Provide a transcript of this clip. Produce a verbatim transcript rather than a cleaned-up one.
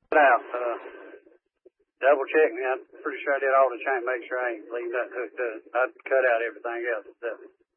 out. Uh, double check me. I'm pretty sure I did all the chain. Make sure I ain't leaving nothing hooked up. I'd cut out everything else.